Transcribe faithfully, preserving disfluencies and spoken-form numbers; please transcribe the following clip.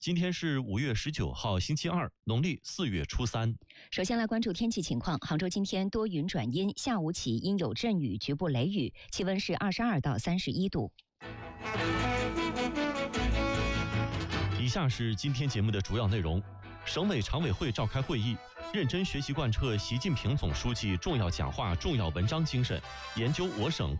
今天是五月十九号，星期二，农历四月初三。 首先来关注天气情况。杭州今天多云转阴，下午起阴有阵雨，局部雷雨，气温是二十二到三十一度。 以下是今天节目的主要内容。省委常委会召开会议，认真学习贯彻习近平总书记重要讲话、重要文章精神，研究我省